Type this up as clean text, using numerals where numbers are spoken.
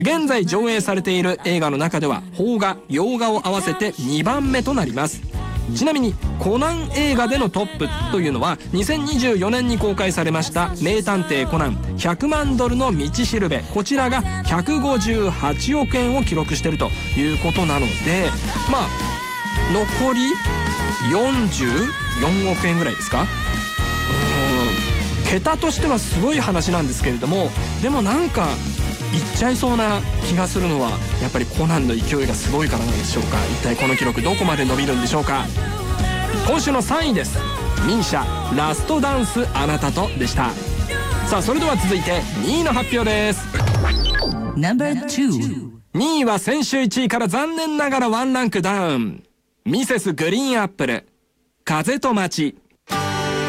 現在上映されている映画の中では邦画、洋画を合わせて2番目となります。ちなみにコナン映画でのトップというのは2024年に公開されました名探偵コナン100万ドルの道しるべ、こちらが158億円を記録しているということなので、まあ残り44億円ぐらいですか。桁としてはすごい話なんですけれども、でもなんかいっちゃいそうな気がするのはやっぱりコナンの勢いがすごいからなんでしょうか。一体この記録どこまで伸びるんでしょうか。今週の3位です。ミーシャラストダンスあなたとでした。さあそれでは続いて2位の発表です。 No.2 2位は先週1位から残念ながらワンランクダウン、ミセスグリーンアップル風と街。